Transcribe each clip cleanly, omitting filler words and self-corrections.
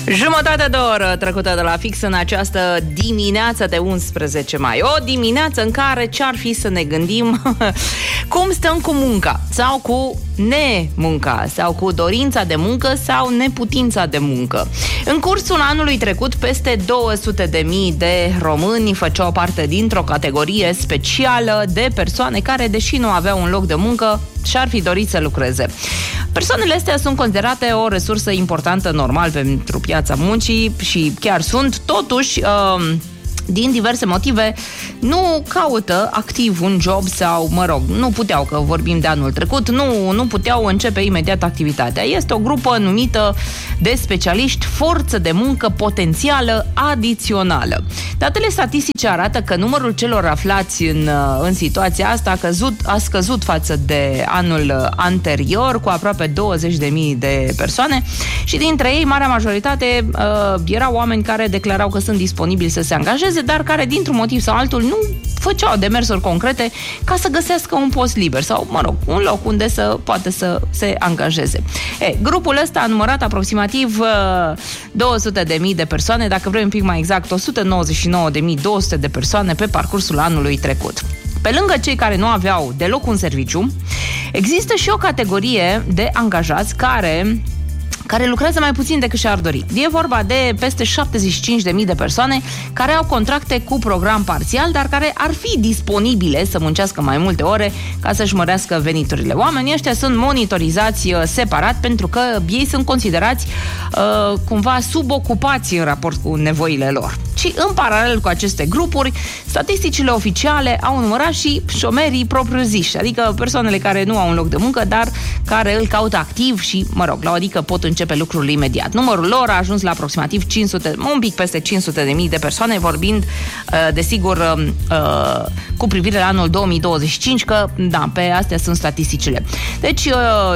Jumătate de oră trecută de la fix în această dimineață de 11 mai. O dimineață în care ce-ar fi să ne gândim cum stăm cu munca sau cu nemunca sau cu dorința de muncă sau neputința de muncă. În cursul anului trecut, peste 200.000 de români făceau parte dintr-o categorie specială de persoane care, deși nu aveau un loc de muncă, și-ar fi dorit să lucreze. Persoanele astea sunt considerate o resursă importantă, normal, pentru piața muncii și chiar sunt, totuși, din diverse motive, nu caută activ un job sau, nu puteau, că vorbim de anul trecut, nu puteau începe imediat activitatea. Este o grupă numită de specialiști forță de muncă potențială adițională. Datele statistice arată că numărul celor aflați în situația asta a scăzut față de anul anterior cu aproape 20.000 de persoane și dintre ei, marea majoritate erau oameni care declarau că sunt disponibili să se angajeze, dar care, dintr-un motiv sau altul, nu făceau demersuri concrete ca să găsească un post liber sau, un loc unde să poată să se angajeze. Grupul ăsta a numărat aproximativ 200.000 de persoane, dacă vrem un pic mai exact, 199.200 de persoane pe parcursul anului trecut. Pe lângă cei care nu aveau deloc un serviciu, există și o categorie de angajați care lucrează mai puțin decât și-ar dori. E vorba de peste 75.000 de persoane care au contracte cu program parțial, dar care ar fi disponibile să muncească mai multe ore ca să-și mărească veniturile. Oamenii ăștia sunt monitorizați separat pentru că ei sunt considerați cumva subocupați în raport cu nevoile lor. Și în paralel cu aceste grupuri, statisticile oficiale au numărat și șomerii propriu-ziși, adică persoanele care nu au un loc de muncă, dar care îl caută activ și, adică pot începe lucrul imediat. Numărul lor a ajuns la aproximativ 500, un pic peste 500.000 de persoane, vorbind, desigur, cu privire la anul 2025, că, da, pe astea sunt statisticile. Deci,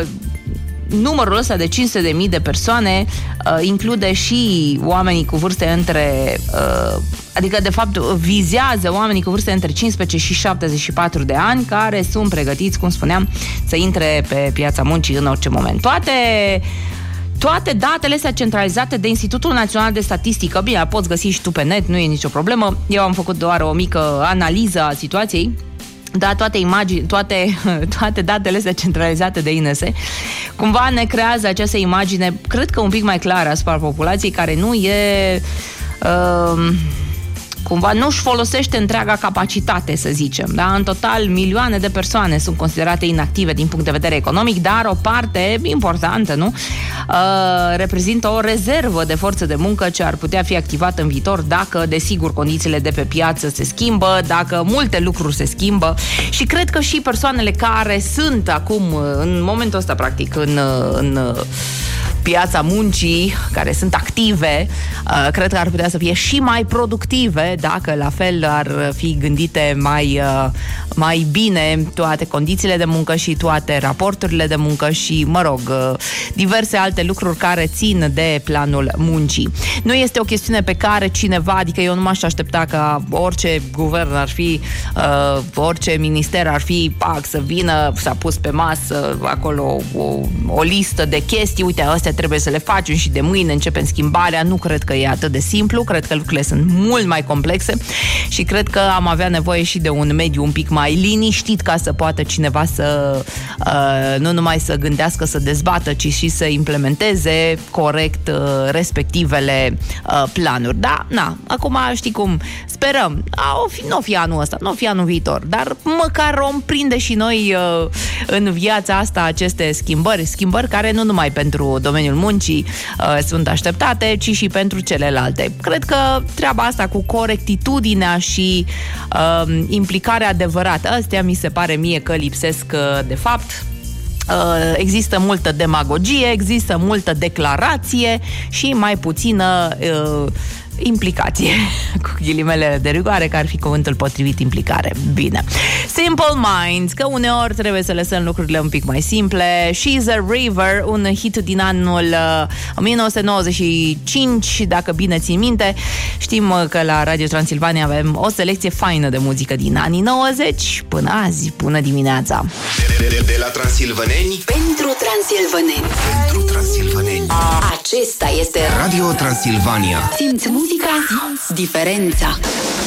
numărul ăsta de 500.000 de persoane include și oamenii cu vârste între... adică, de fapt, vizează oamenii cu vârste între 15 și 74 de ani, care sunt pregătiți, cum spuneam, să intre pe piața muncii în orice moment. Toate datele astea centralizate de Institutul Național de Statistică, bine, poți găsi și tu pe net, nu e nicio problemă. Eu am făcut doar o mică analiză a situației. Da, toate datele astea centralizate de INS cumva ne creează această imagine, cred că un pic mai clară asupra populației, care nu e... cumva nu-și folosește întreaga capacitate, să zicem. Da? În total, milioane de persoane sunt considerate inactive din punct de vedere economic, dar o parte importantă, reprezintă o rezervă de forță de muncă ce ar putea fi activată în viitor dacă, desigur, condițiile de pe piață se schimbă, dacă multe lucruri se schimbă și cred că și persoanele care sunt acum, în momentul ăsta, practic, în piața muncii, care sunt active, cred că ar putea să fie și mai productive dacă la fel ar fi gândite mai bine toate condițiile de muncă și toate raporturile de muncă și, diverse alte lucruri care țin de planul muncii. Nu este o chestiune pe care cineva, adică eu nu m-aș aștepta ca orice guvern ar fi, orice minister ar fi, să vină, s-a pus pe masă acolo o listă de chestii, uite, astea trebuie să le facem și de mâine începem schimbarea. Nu cred că e atât de simplu, cred că lucrurile sunt mult mai complexe și cred că am avea nevoie și de un mediu un pic mai liniștit ca să poată cineva să nu numai să gândească, să dezbată, ci și să implementeze corect respectivele planuri. Da, acum știi cum, sperăm, nu o fi anul ăsta, nu o fi anul viitor, dar măcar om prinde și noi în viața asta aceste schimbări care nu numai pentru domeniul muncii sunt așteptate, ci și pentru celelalte. Cred că treaba asta cu corectitudinea și implicarea adevărată, astea mi se pare mie că lipsesc de fapt. Există multă demagogie, există multă declarație și mai puțină implicație, cu ghilimele de rigoare, că ar fi cuvântul potrivit, implicare. Bine. Simple Minds, că uneori trebuie să lăsăm lucrurile un pic mai simple. She's a River, un hit din anul 1995, dacă bine țin minte. Știm că la Radio Transilvania avem o selecție faină de muzică din anii 90 până azi, până dimineața. De la transilvaneni pentru transilvaneni. Pentru transilvaneni. Acesta este Radio Transilvania. Simți muzica, simți diferența.